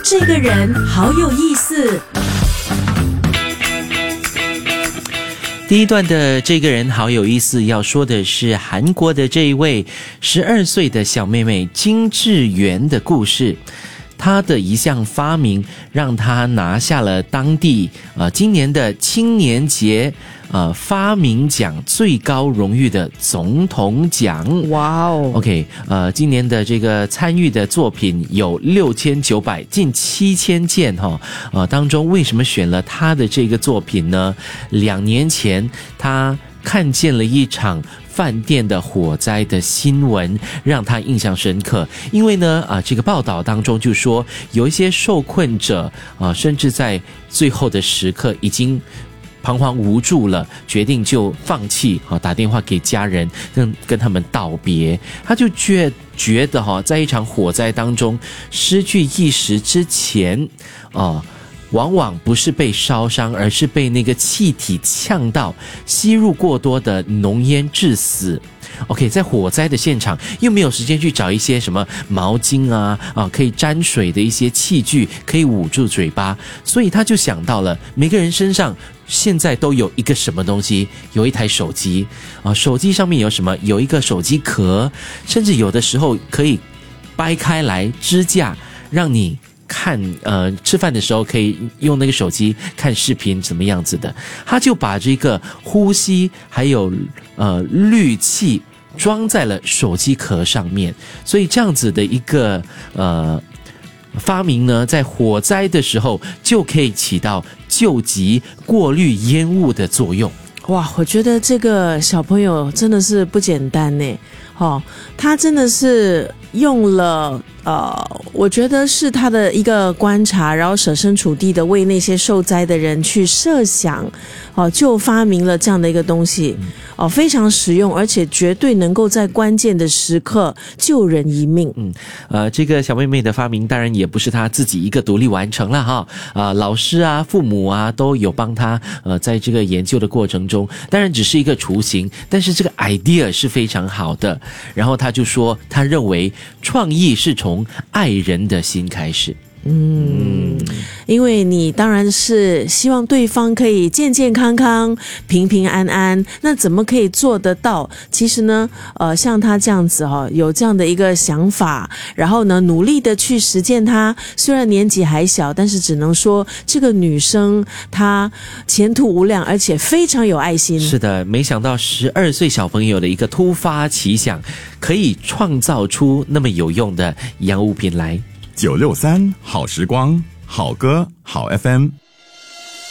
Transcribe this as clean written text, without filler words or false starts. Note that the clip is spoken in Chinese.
这个人好有意思。 第一段的这个人好有意思，要说的是韩国的这一位12岁的小妹妹金智媛的故事。她的一项发明让她拿下了当地今年的青年节发明奖最高荣誉的总统奖。 哇哦 OK 今年的这个参与的作品有6900近7000件当中为什么选了她的这个作品呢？2年前她看见了一场饭店的火灾的新闻，让他印象深刻。因为呢这个报道当中就说有一些受困者甚至在最后的时刻已经彷徨无助了，决定就放弃打电话给家人跟他们道别。他就觉得在一场火灾当中失去意识之前往往不是被烧伤，而是被那个气体呛到，吸入过多的浓烟致死。OK， 在火灾的现场又没有时间去找一些什么毛巾可以沾水的一些器具可以捂住嘴巴，所以他就想到了每个人身上现在都有一个什么东西，有一台手机手机上面有什么？有一个手机壳，甚至有的时候可以掰开来支架，让你看吃饭的时候可以用那个手机看视频怎么样子的。他就把这个呼吸还有氯气装在了手机壳上面，所以这样子的一个发明呢，在火灾的时候就可以起到救急过滤烟雾的作用。 哇，我觉得这个小朋友真的是不简单呢。他真的是用了我觉得是他的一个观察，然后设身处地的为那些受灾的人去设想就发明了这样的一个东西非常实用，而且绝对能够在关键的时刻救人一命。 这个小妹妹的发明当然也不是她自己一个独立完成了老师父母都有帮她在这个研究的过程中，当然只是一个雏形，但是这个 idea 是非常好的。然后他就说他认为创意是从爱人的心开始。 因为你当然是希望对方可以健健康康平平安安，那怎么可以做得到？其实呢像他这样子有这样的一个想法，然后呢努力的去实践它，虽然年纪还小，但是只能说这个女生她前途无量，而且非常有爱心。 是的，没想到12岁小朋友的一个突发奇想可以创造出那么有用的一样物品来。 963好时光，好歌好 FM。